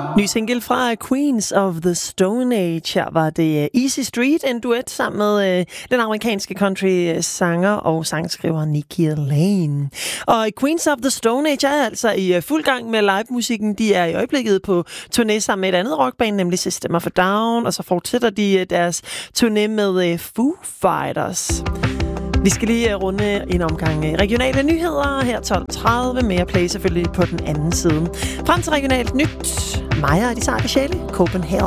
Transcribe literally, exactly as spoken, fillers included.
Ny single fra Queens of the Stone Age. Her var det Easy Street, en duet sammen med øh, den amerikanske country-sanger og sangskriver Nikki Lane. Og Queens of the Stone Age er altså i fuld gang med live-musikken. De er i øjeblikket på turné sammen med et andet rockband, nemlig System of a Down, og så fortsætter de deres turné med øh, Foo Fighters. Vi skal lige runde en omgang regionale nyheder her tolv tredive. Mere play selvfølgelig på den anden side. Frem til regionalt nyt. Maja og de sarte sjæle. Copenhagen.